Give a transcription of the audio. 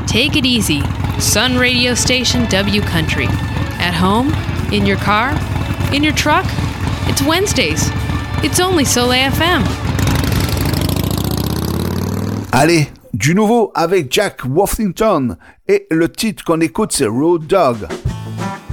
Take it easy. Sun Radio Station W Country. At home, in your car, in your truck. It's Wednesdays. It's only Soleil FM. Allez, du nouveau avec Jack Worthington et le titre qu'on écoute c'est Road Dog.